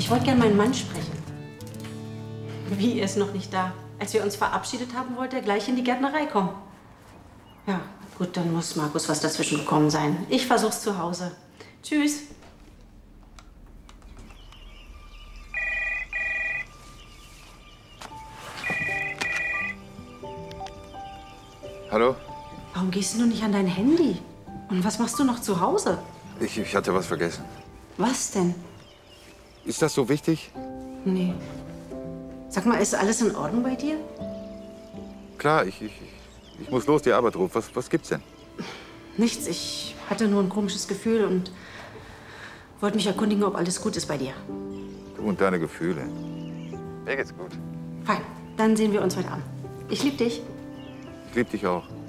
Ich wollte gern meinen Mann sprechen. Wie, er ist noch nicht da? Als wir uns verabschiedet haben, wollte er gleich in die Gärtnerei kommen. Ja, gut, dann muss Markus was dazwischen gekommen sein. Ich versuch's zu Hause. Tschüss. Hallo? Warum gehst du nicht an dein Handy? Und was machst du noch zu Hause? Ich hatte was vergessen. Was denn? Ist das so wichtig? Nee. Sag mal, ist alles in Ordnung bei dir? Klar, ich muss los, die Arbeit ruft. Was gibt's denn? Nichts. Ich hatte nur ein komisches Gefühl und wollte mich erkundigen, ob alles gut ist bei dir. Du und deine Gefühle. Mir geht's gut. Fein. Dann sehen wir uns heute Abend. Ich liebe dich. Ich lieb dich auch.